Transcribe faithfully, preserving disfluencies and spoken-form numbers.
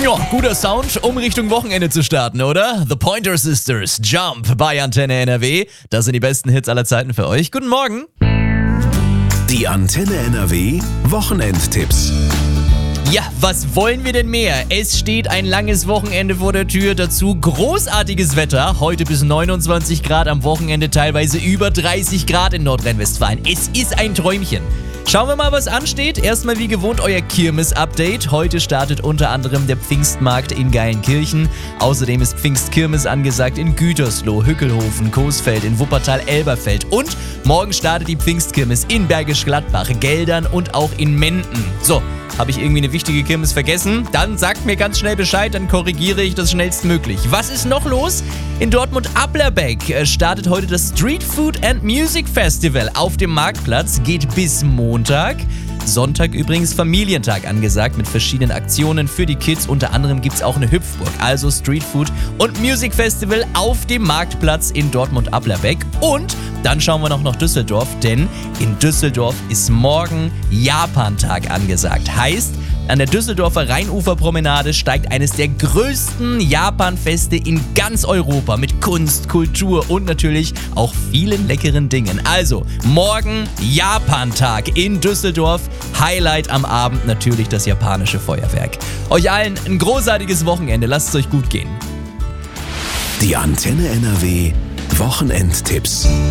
Ja, guter Sound, um Richtung Wochenende zu starten, oder? The Pointer Sisters, Jump bei Antenne N R W. Das sind die besten Hits aller Zeiten für euch. Guten Morgen. Die Antenne N R W Wochenendtipps. Ja, was wollen wir denn mehr? Es steht ein langes Wochenende vor der Tür, dazu großartiges Wetter. Heute bis neunundzwanzig Grad, am Wochenende teilweise über dreißig Grad in Nordrhein-Westfalen. Es ist ein Träumchen. Schauen wir mal, was ansteht. Erstmal wie gewohnt euer Kirmes-Update. Heute startet unter anderem der Pfingstmarkt in Geilenkirchen. Außerdem ist Pfingstkirmes angesagt in Gütersloh, Hückelhofen, Coesfeld, in Wuppertal, Elberfeld. Und morgen startet die Pfingstkirmes in Bergisch Gladbach, Geldern und auch in Menden. So, habe ich irgendwie eine wichtige Kirmes vergessen? Dann sagt mir ganz schnell Bescheid, dann korrigiere ich das schnellstmöglich. Was ist noch los? In Dortmund-Ablerbeck startet heute das Street Food and Music Festival auf dem Marktplatz. Geht bis Montag. Sonntag übrigens Familientag angesagt mit verschiedenen Aktionen für die Kids. Unter anderem gibt es auch eine Hüpfburg, also Street Food und Music Festival auf dem Marktplatz in Dortmund-Ablerbeck. Und dann schauen wir noch nach Düsseldorf, denn in Düsseldorf ist morgen Japantag angesagt. Heißt, an der Düsseldorfer Rheinuferpromenade steigt eines der größten Japanfeste in ganz Europa mit Kunst, Kultur und natürlich auch vielen leckeren Dingen. Also, morgen Japantag in Düsseldorf. Highlight am Abend natürlich das japanische Feuerwerk. Euch allen ein großartiges Wochenende. Lasst es euch gut gehen. Die Antenne N R W Wochenendtipps.